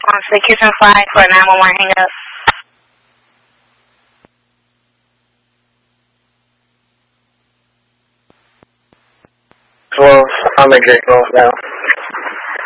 to Kitchen Flag for 911 hang up. Well, I'll make it go now.